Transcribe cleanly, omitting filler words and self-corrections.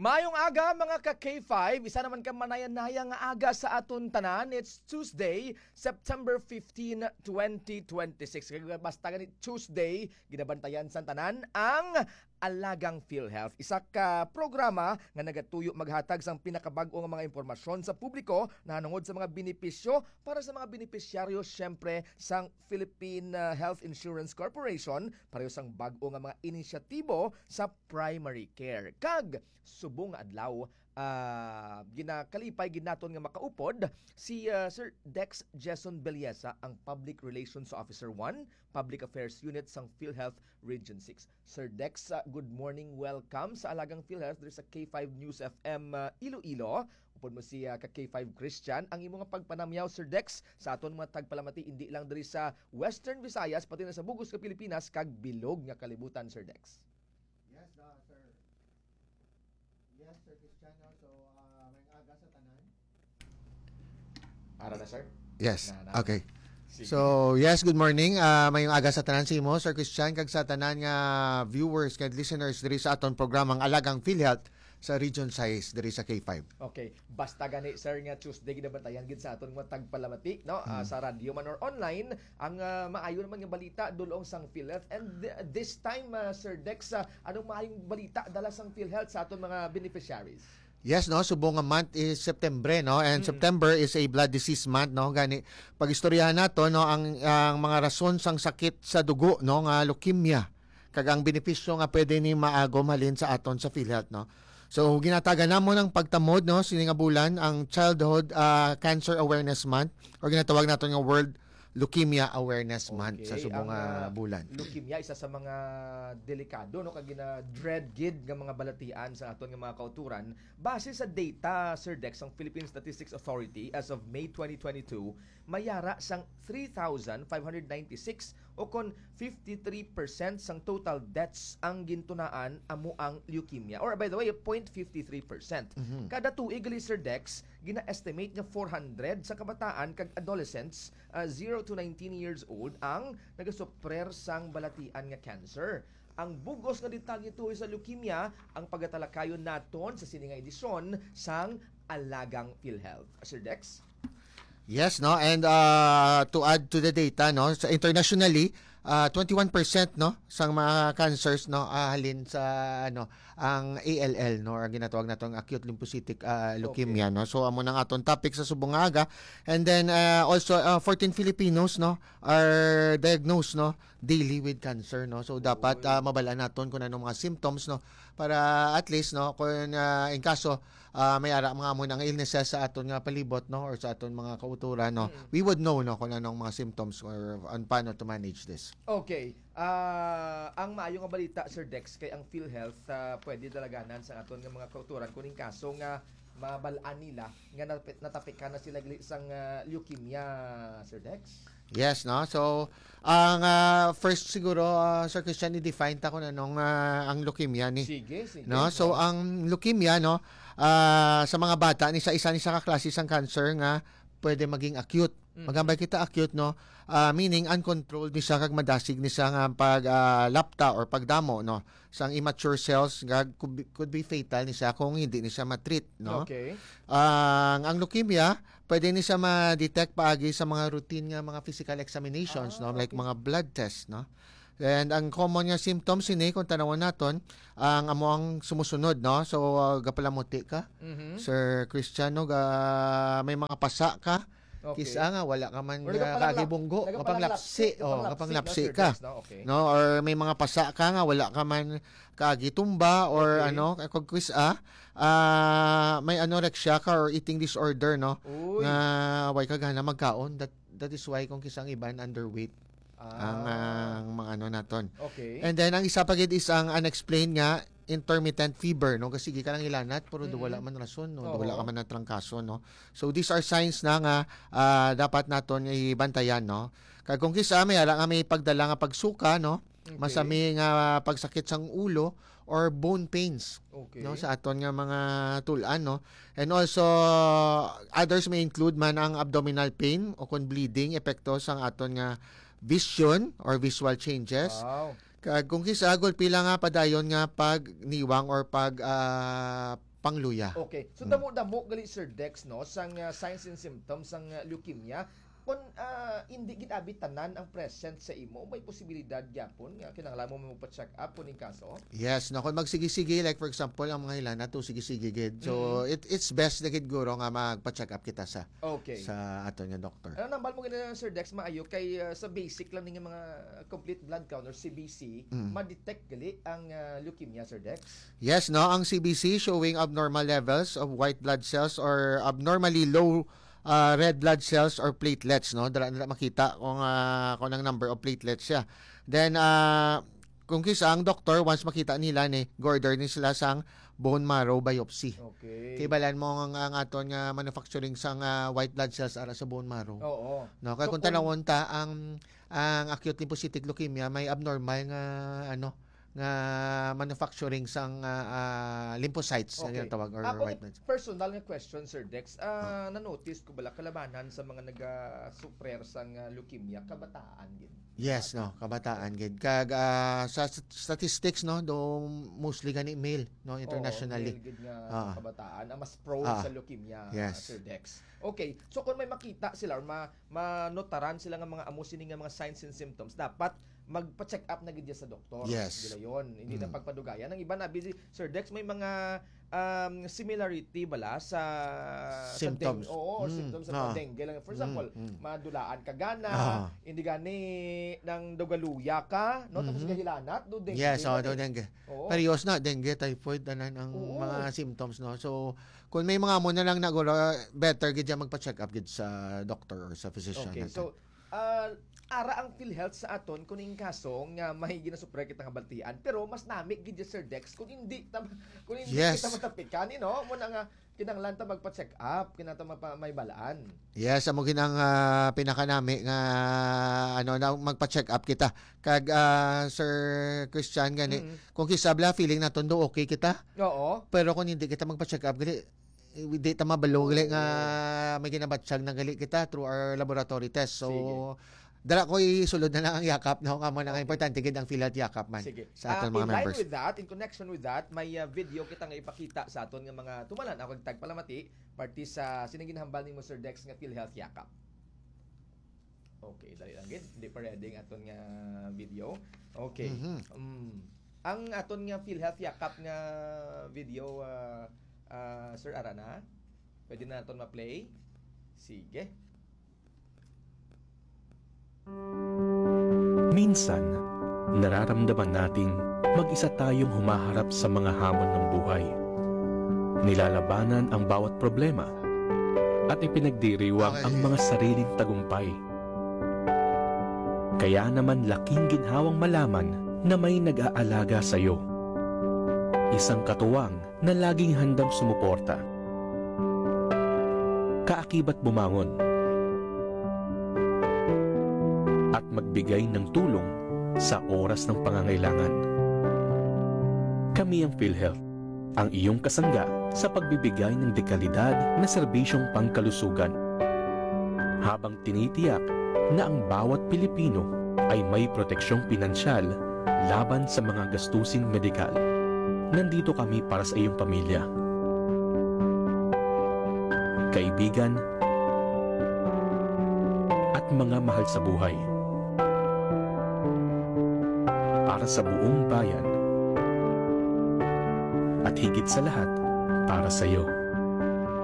Mayong aga mga ka-K5, isa naman ka manaya-naya nga aga sa aton tanan. It's Tuesday, September 15, 2026. Basta ganit Tuesday, ginabantayan sa tanan ang Alagang PhilHealth. Isa ka programa nga nagatuyo maghatag sang pinakabag-o nga mga impormasyon sa publiko na hanungod sa mga benepisyo para sa mga benepisyaryo syempre sang Philippine Health Insurance Corporation pareho sang bag-o nga mga inisyatibo sa primary care. Kag subong adlaw ginakalipay ginaton nga makaupod si Sir Dex Jason Belleza, ang Public Relations Officer 1, Public Affairs Unit sang PhilHealth Region 6. Sir Dex, good morning, welcome sa Alagang PhilHealth diri sa K5 News FM Iloilo. Upod mo si ka K5 Christian, ang imong pagpanamyaw Sir Dex sa aton mga tagpalamati hindi lang diri sa Western Visayas pati na sa bugos ka Pilipinas kag bilog nga kalibutan, Sir Dex. Yes, sir. Yes, Sir Cristiano. So, may aga sa tanan. Para na, sir? Yes. Okay. Sige. So, yes, good morning. Mayong aga sa tanan si mo, Sir Christian, kag sa tanan nga viewers kag listeners diri sa aton programang Alagang PhilHealth sa Region 6 diri sa K5. Okay, basta gani sir nga Tuesday ginabantayan gid sa aton mga tagpalamati no sa radio man or online ang maayo naman nga balita dulong sang PhilHealth, and this time Sir Dex, anong maayong balita dala sang PhilHealth sa aton mga beneficiaries? Yes, no, subong nga month is September, no, and September is a blood disease month, no. Gani pag-istoryahan nato no ang mga rason sang sakit sa dugo, no, nga leukemia kag ang benepisyo nga pwede ni maagom halin sa aton sa PhilHealth, no. So ginatagan namo ng pagtamod no sini nga bulan ang Childhood Cancer Awareness Month, or ginatawag nato nga World Leukemia Awareness Month sa subong nga bulan. Leukemia isa sa mga delikado no kag gina-dread gid nga mga balatian sa aton nga mga kauturan. Base sa data Sir Dex ang Philippine Statistics Authority as of May 2022, mayara sang 3,596 o kon 53% sang total deaths ang gintunaan amo ang leukemia, or by the way 0.53%. Kada tuig Sir Dex gina-estimate nga 400 sa kabataan kag adolescents 0 to 19 years old ang nagasuprer sang balatian nga cancer. Ang bugos nga detalye tuoy sa leukemia ang pagatalakayon naton sa sini nga edisyon sang Alagang PhilHealth. Sir Dex? Yes, no, and to add to the data, no, so internationally 21% no sang mga cancers no halin sa ang ALL, no, or ginatawag natong acute lymphocytic leukemia, no. So amo nang aton topic sa subong aga, and then also 14 Filipinos no are diagnosed no daily with cancer, no. So dapat mabala naton kung anong mga symptoms no para at least no kung in kaso may ara mga amo ng illnesses sa aton nga palibot no or sa aton mga kauturan no, we would know no kung anong mga symptoms or on paano to manage this. Okay. Ang maayo nga balita Sir Dex kay ang PhilHealth pwede dalaganan sa aton nga mga kauturan kuning kaso nga mabalaan nila nga natapikan na sila sang leukemia, Sir Dex. Yes, no. So ang first siguro Sir Christian, i-define ta kung anong ang leukemia ni. Sige. No, so ang leukemia no sa mga bata ni sa isa ka klase sang cancer nga pwede maging acute. Magambay kita acute no, meaning uncontrolled ni siya kag madasig ni siya nga pag lapta or pagdamo no sang immature cells nga could be fatal ni siya kung hindi ni siya ma-treat, no. Okay. Ang leukemia pwede ni siya ma-detect paagi sa mga routine nga mga physical examinations no, like mga blood tests, no. And ang common nga symptoms ini kung tanawon naton ang amo ang sumusunod, no. So gapalamuti ka, Sir Christian, no, may mga pasa ka. Okay. Kisa nga wala ka man kagibunggo, kapanglapsi, kapanglapsi ka. No, or may mga pasa ka nga wala ka man kagitumba or kung kisa may anorexia ka or eating disorder, no. Nga way ka gana magkaon, that is why kung kisang iban underweight ang mga naton. Okay. And then ang isa pa gid is ang unexplained nga intermittent fever, no, kasi gi ka lang ilanat pero wala man rason, no, wala ka man na trangkaso, no. So these are signs na nga dapat naton ibantayan, no. Kag kung kisa may ara nga may pagdala nga pagsuka, no, masami nga pagsakit sang ulo or bone pains, no, sa aton nga mga tulan, no. And also others may include man ang abdominal pain o kon bleeding, epekto sang aton nga vision or visual changes. Kag kung kisa gulpi lang nga padayon nga pag niwang or pag pangluya. Okay. So damo-damo gali Sir Dex no sang signs and symptoms sang leukemia. Kung hindi gid tanan ang present sa imo, may posibilidad gyapon nga kinahanglan mo magpa-check up kuning kaso. Yes, no, kung magsigi-sige, like for example, ang mga ilan na to sige-sige gid. So, it's best na gid guro nga magpa-check up kita Okay. sa ato nga doktor. Ano nambal mo gina Sir Dex maayo kay sa basic lang ning mga complete blood count or CBC, ma-detect gali ang leukemia Sir Dex. Yes, no, ang CBC showing abnormal levels of white blood cells or abnormally low red blood cells or platelets, no, dala makita kung ang number of platelets siya. Then kung kisa ang doktor once makita nila ni order ni sila sang bone marrow biopsy. Okay. Kay balan mo ang aton nga manufacturing sang white blood cells ara sa bone marrow. Oo. No, kaya So, kung tanawon ta ang acute lymphocytic leukemia may abnormal nga nga manufacturing sang lymphocytes Okay. nga tawag or Ako, white blood. personal nga question, Sir Dex. Na-notice ko bala kalabanan sa mga naga-suprer sang leukemia, kabataan gid. Yes, no, kabataan gid. Kag sa statistics no, do mostly gani male no internationally. Oo, gid nga Ah. kabataan ang mas prone Ah. sa leukemia, Yes. Sir Dex. Okay, so kung may makita sila or manotaran sila nga mga amo sini nga mga signs and symptoms, dapat magpa-check up na gid sa doktor. Yes. Dila yon, hindi na pagpadugayan. Ang iba na busy, Sir Dex, may mga similarity bala sa Symptoms. Sa or symptoms sa dengue lang. For example, madulaan ka gana, hindi gani nang dogaluya ka, no, tapos gahilanat, do dengue. Yes, man do eh. dengue. Oo. Perios na dengue, typhoid tanan ang Oo. mga symptoms no. So kung may mga amo na lang naguro better gid siya magpa-check up gid sa doctor or sa physician. Okay, natin. so ara ang PhilHealth sa aton kuning kaso nga may ginasupre kita nga baltian pero mas nami gid Sir Dex kung hindi Yes. kita matapikan no mo na nga kinahanglan ta magpa-check up kinahanglan ta may balaan. Yes, amo ginang pinakanami nga na magpa-check up kita. Kag Sir Christian gani kung kisabla feeling naton do okay kita. Oo. Pero kung hindi kita magpa-check up gali di ta mabalo gali nga may ginabatsyag na gali kita through our laboratory test. So Sige. dala ko isulod na lang ang yakap no kamo na nga importante gid ang PhilHealth yakap man Sige. sa aton In mga line members. with that, in connection with that, may video kita nga ipakita sa aton nga mga tumalan ako tagpalamati party sa sinaginhambal nimo Sir Dex nga PhilHealth yakap. Okay, dali lang gid. Hindi pa ready ang aton nga video. Okay. Ang aton nga PhilHealth yakap nga video Sir Arana, pwede na naton ma-play. Sige. Minsan, nararamdaman nating mag-isa tayong humaharap sa mga hamon ng buhay. Nilalabanan ang bawat problema at ipinagdiriwang ang mga sariling tagumpay. Kaya naman laking ginhawang malaman na may nag-aalaga sa iyo. Isang katuwang na laging handang sumuporta. Kaakibat bumangon at magbigay ng tulong sa oras ng pangangailangan. Kami ang PhilHealth, ang iyong kasangga sa pagbibigay ng dekalidad na serbisyong pangkalusugan. Habang tinitiyak na ang bawat Pilipino ay may proteksyong pinansyal laban sa mga gastusing medikal. Nandito kami para sa iyong pamilya. Kaibigan at mga mahal sa buhay. Para sa buong bayan at higit sa lahat para sa iyo.